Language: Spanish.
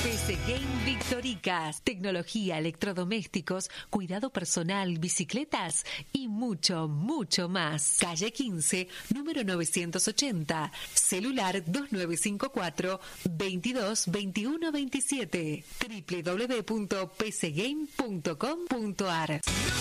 PC Game Victoricas, tecnología, electrodomésticos, cuidado personal, bicicletas y mucho, mucho más. Calle 15, número 980, celular 2954 22 21 27, www.pcgame.com.ar.